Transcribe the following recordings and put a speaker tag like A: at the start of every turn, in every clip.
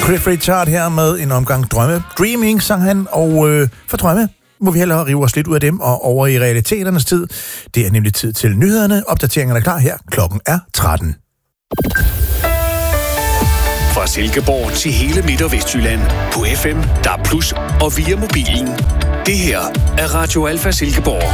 A: Cliff Richard her med en omgang drømme. Dreaming, sang han, og for drømme må vi hellere rive os lidt ud af dem og over i realiteternes tid. Det er nemlig tid til nyhederne. Opdateringerne er klar her. Klokken er 13.
B: Fra Silkeborg til hele Midt- og Vestjylland på FM, DAB+ og via mobilen. Det her er Radio Alfa Silkeborg.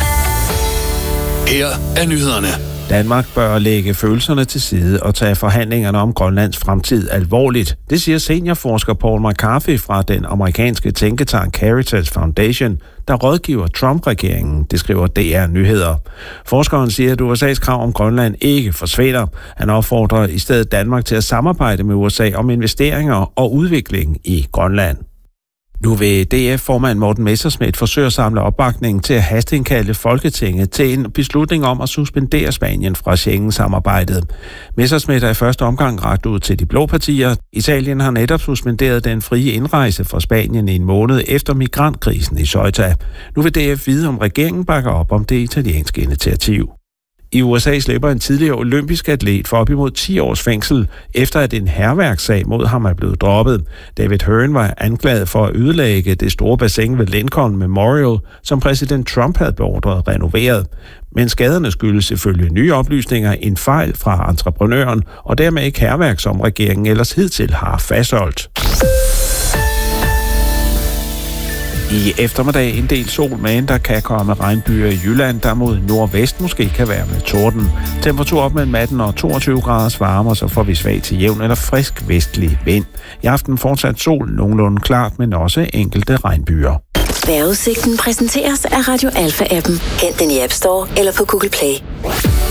B: Her er nyhederne.
C: Danmark bør lægge følelserne til side og tage forhandlingerne om Grønlands fremtid alvorligt. Det siger seniorforsker Paul McCarthy fra den amerikanske tænketank Heritage Foundation, der rådgiver Trump-regeringen, det skriver DR Nyheder. Forskeren siger, at USA's krav om Grønland ikke forsvinder. Han opfordrer i stedet Danmark til at samarbejde med USA om investeringer og udvikling i Grønland. Nu vil DF-formand Morten Messerschmidt forsøge at samle opbakning til at hasteindkalde Folketinget til en beslutning om at suspendere Spanien fra Schengen-samarbejdet. Messerschmidt er i første omgang rakt ud til de blå partier. Italien har netop suspenderet den frie indrejse fra Spanien i en måned efter migrantkrisen i Ceuta. Nu vil DF vide, om regeringen bakker op om det italienske initiativ. I USA slipper en tidligere olympisk atlet for op imod 10 års fængsel, efter at en hærværkssag mod ham er blevet droppet. David Hearn var anklaget for at ødelægge det store bassin ved Lincoln Memorial, som præsident Trump havde beordret renoveret. Men skaderne skyldes ifølge nye oplysninger en fejl fra entreprenøren, og dermed ikke hærværk, som regeringen ellers hidtil har fastholdt. I eftermiddag en del sol, men der kan komme regnbyer i Jylland, der mod nordvest måske kan være med torden. Temperatur op mellem 18 og 22 graders varme, og så får vi svag til jævn eller frisk vestlig vind. I aften fortsat sol, nogenlunde klart, men også enkelte regnbyer.
D: Vejrudsigten præsenteres af Radio Alfa-appen. Hent den i App Store eller på Google Play.